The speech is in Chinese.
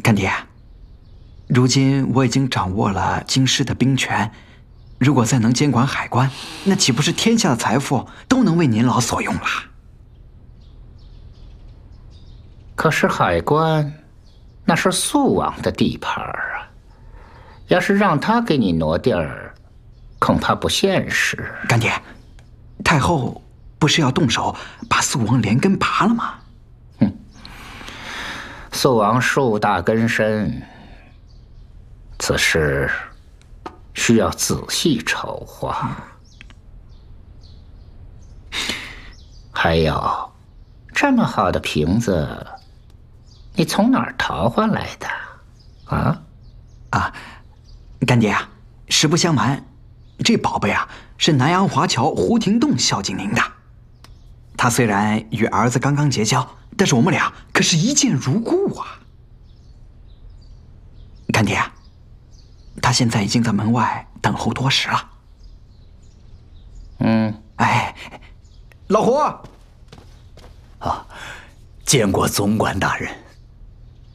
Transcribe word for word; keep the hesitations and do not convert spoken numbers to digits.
干爹，如今我已经掌握了京师的兵权，如果再能监管海关，那岂不是天下的财富都能为您老所用了？ 可是海关，那是肃王的地盘啊，要是让他给你挪地儿，恐怕不现实。 干爹，太后不是要动手把肃王连根拔了吗？ 哼，肃王树大根深，此事需要仔细筹划。还有，这么好的瓶子，你从哪儿淘换来的？啊？ 啊，干爹啊，实不相瞒，这宝贝啊是南阳华侨胡廷栋孝敬您的。他虽然与儿子刚刚结交，但是我们俩可是一见如故啊。干爹啊，他现在已经在门外等候多时了。 嗯， 哎，老胡啊，见过总管大人。